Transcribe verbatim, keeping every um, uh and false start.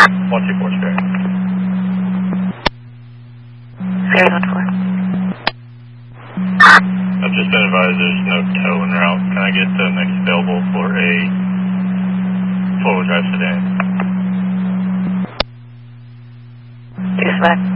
one two four square. Square one four. I've just been advised there's no tow en route. Can I get the next available for a four-wheel drive sedan? Yes, ma'am.